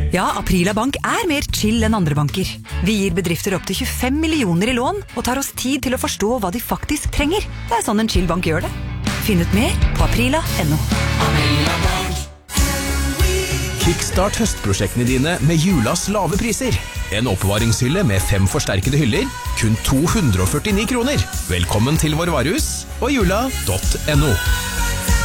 Ja, Aprila Bank mer chill enn andre banker. Vi gir bedrifter opp til 25 millioner i lån og tar oss tid til å forstå hva de faktisk trenger. Det sånn en chill bank gjør det. Finn ut mer på aprila.no. Kickstart høstprosjektene dine med julas lave priser. En oppbevaringshylle med 5 forsterkede hyller, kun 249 kroner. Velkommen til vår varehus og jula.no.